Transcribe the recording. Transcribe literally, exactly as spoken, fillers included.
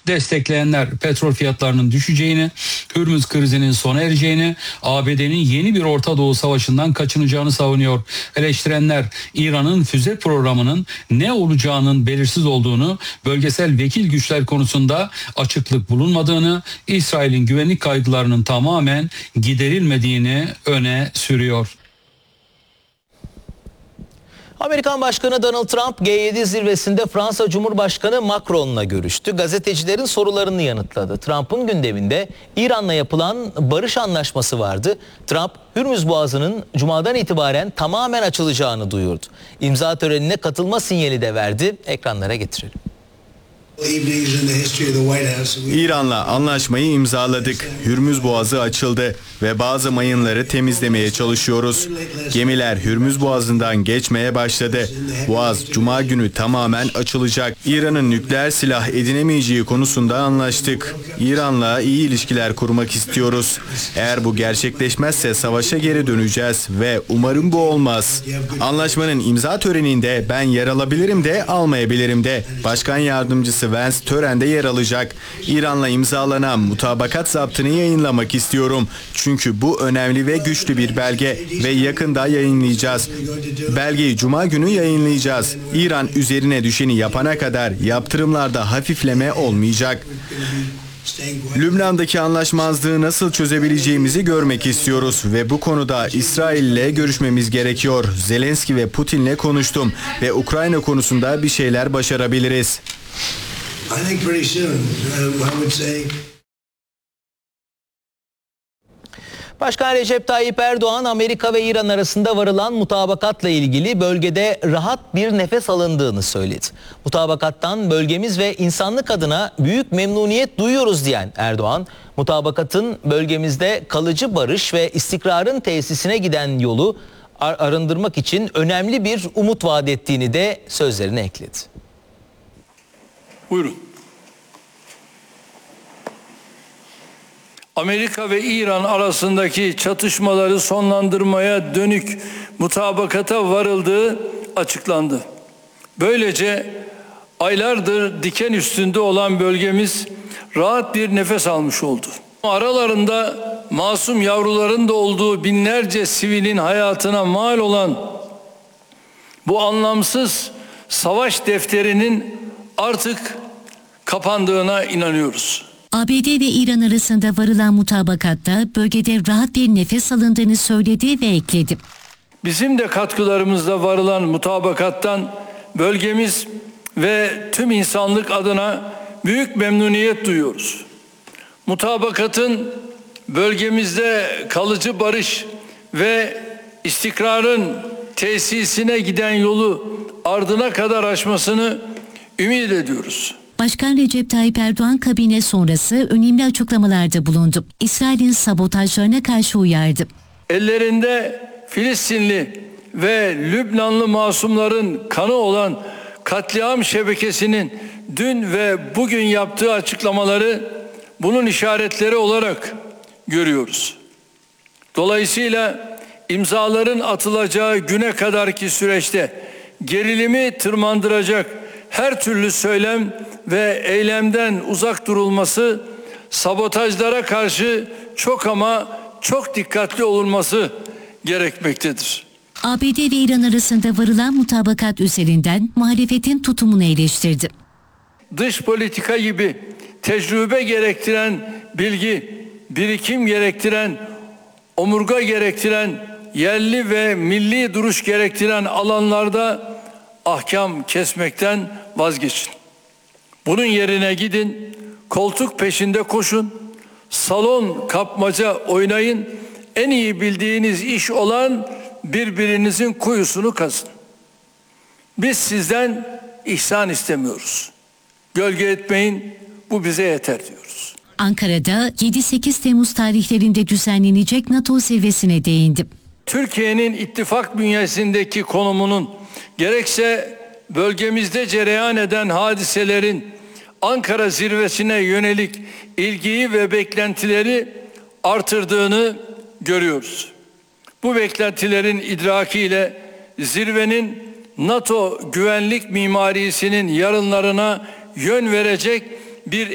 Destekleyenler petrol fiyatlarının düşeceğini, Hürmüz krizinin sona ereceğini, A B D'nin yeni bir Orta Doğu savaşından kaçınacağını savunuyor. Eleştirenler İran'ın füze programının ne olacağının belirsiz olduğunu, bölgesel vekil güçler konusunda açıklık bulunmadığını, İsrail'in güvenlik kaygılarının tamamen giderilmediğini öne sürüyor. Amerikan Başkanı Donald Trump G yedi zirvesinde Fransa Cumhurbaşkanı Macron'la görüştü. Gazetecilerin sorularını yanıtladı. Trump'ın gündeminde İran'la yapılan barış anlaşması vardı. Trump, Hürmüz Boğazı'nın Cuma'dan itibaren tamamen açılacağını duyurdu. İmza törenine katılma sinyali de verdi. Ekranlara getirelim. İran'la anlaşmayı imzaladık. Hürmüz Boğazı açıldı ve bazı mayınları temizlemeye çalışıyoruz. Gemiler Hürmüz Boğazı'ndan geçmeye başladı. Boğaz Cuma günü tamamen açılacak. İran'ın nükleer silah edinemeyeceği konusunda anlaştık. İran'la iyi ilişkiler kurmak istiyoruz. Eğer bu gerçekleşmezse savaşa geri döneceğiz ve umarım bu olmaz. Anlaşmanın imza töreninde ben yer alabilirim de almayabilirim de. Başkan yardımcısı Vance törende yer alacak. İran'la imzalanan mutabakat zaptını yayınlamak istiyorum. Çünkü bu önemli ve güçlü bir belge ve yakında yayınlayacağız. Belgeyi Cuma günü yayınlayacağız. İran üzerine düşeni yapana kadar yaptırımlarda hafifleme olmayacak. Lübnan'daki anlaşmazlığı nasıl çözebileceğimizi görmek istiyoruz ve bu konuda İsrail ile görüşmemiz gerekiyor. Zelenski ve Putin'le konuştum ve Ukrayna konusunda bir şeyler başarabiliriz. I think pretty soon, uh, I would say. Başkan Recep Tayyip Erdoğan, Amerika ve İran arasında varılan mutabakatla ilgili bölgede rahat bir nefes alındığını söyledi. Mutabakattan bölgemiz ve insanlık adına büyük memnuniyet duyuyoruz diyen Erdoğan, mutabakatın bölgemizde kalıcı barış ve istikrarın tesisine giden yolu ar- arındırmak için önemli bir umut vaat ettiğini de sözlerine ekledi. Buyurun. Amerika ve İran arasındaki çatışmaları sonlandırmaya dönük mutabakata varıldığı açıklandı. Böylece aylardır diken üstünde olan bölgemiz rahat bir nefes almış oldu. Aralarında masum yavruların da olduğu binlerce sivilin hayatına mal olan bu anlamsız savaş defterinin artık kapandığına inanıyoruz. A B D ve İran arasında varılan mutabakatta bölgede rahat bir nefes alındığını söyledi ve ekledi. Bizim de katkılarımızla varılan mutabakattan bölgemiz ve tüm insanlık adına büyük memnuniyet duyuyoruz. Mutabakatın bölgemizde kalıcı barış ve istikrarın tesisine giden yolu ardına kadar aşmasını ümit ediyoruz. Başkan Recep Tayyip Erdoğan kabine sonrası önemli açıklamalarda bulundu. İsrail'in sabotajlarına karşı uyardı. Ellerinde Filistinli ve Lübnanlı masumların kanı olan katliam şebekesinin dün ve bugün yaptığı açıklamaları bunun işaretleri olarak görüyoruz. Dolayısıyla imzaların atılacağı güne kadarki süreçte gerilimi tırmandıracak her türlü söylem ve eylemden uzak durulması, sabotajlara karşı çok ama çok dikkatli olunması gerekmektedir. A B D ve İran arasında varılan mutabakat üzerinden muhalefetin tutumunu eleştirdi. Dış politika gibi tecrübe gerektiren bilgi, birikim gerektiren, omurga gerektiren, yerli ve milli duruş gerektiren alanlarda ahkam kesmekten vazgeçin. Bunun yerine gidin, koltuk peşinde koşun, salon kapmaca oynayın, en iyi bildiğiniz iş olan birbirinizin kuyusunu kazın. Biz sizden ihsan istemiyoruz. Gölge etmeyin, bu bize yeter diyoruz. Ankara'da yedi sekiz Temmuz tarihlerinde düzenlenecek NATO zirvesine değindi. Türkiye'nin ittifak bünyesindeki konumunun gerekse bölgemizde cereyan eden hadiselerin Ankara zirvesine yönelik ilgiyi ve beklentileri artırdığını görüyoruz. Bu beklentilerin idrakiyle zirvenin NATO güvenlik mimarisinin yarınlarına yön verecek bir